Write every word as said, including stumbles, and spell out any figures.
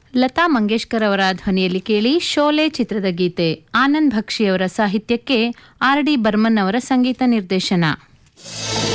ಲತಾ ಮಂಗೇಶ್ಕರ್ ಅವರ ಧ್ವನಿಯಲ್ಲಿ ಕೇಳಿ ಶೋಲೆ ಚಿತ್ರದ ಗೀತೆ. ಆನಂದ್ ಭಕ್ಷಿಯವರ ಸಾಹಿತ್ಯಕ್ಕೆ ಆರ್ ಡಿ ಬರ್ಮನ್ ಅವರ ಸಂಗೀತ ನಿರ್ದೇಶನ.